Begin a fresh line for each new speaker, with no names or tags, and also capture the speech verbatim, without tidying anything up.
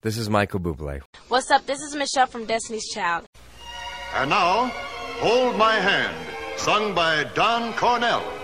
This is Michael Bublé.
What's up? This is Michelle from Destiny's Child.
And now, Hold My Hand, sung by Don Cornell.